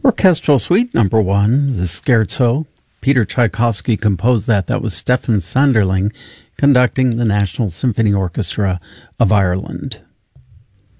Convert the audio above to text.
Orchestral Suite Number 1, the Scherzo. Peter Tchaikovsky composed that. That was Stefan Sanderling conducting the National Symphony Orchestra of Ireland.